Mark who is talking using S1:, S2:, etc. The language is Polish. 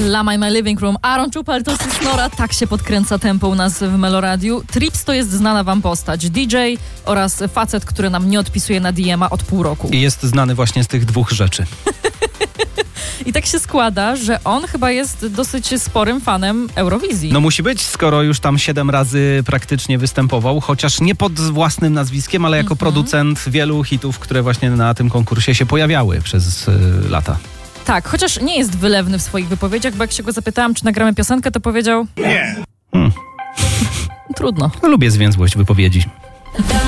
S1: Lama in my living room. Aaron Czupal to Snora. Tak się podkręca tempo u nas w Meloradiu. Trips to jest znana wam postać. DJ oraz facet, który nam nie odpisuje na DM-a od pół roku.
S2: I jest znany właśnie z tych dwóch rzeczy.
S1: I tak się składa, że on chyba jest dosyć sporym fanem Eurowizji.
S2: No musi być, skoro już tam 7 razy praktycznie występował, chociaż nie pod własnym nazwiskiem, ale jako producent wielu hitów, które właśnie na tym konkursie się pojawiały przez lata.
S1: Tak, chociaż nie jest wylewny w swoich wypowiedziach, bo jak się go zapytałam, czy nagramy piosenkę, to powiedział... Nie. Trudno.
S2: No, lubię zwięzłość wypowiedzi.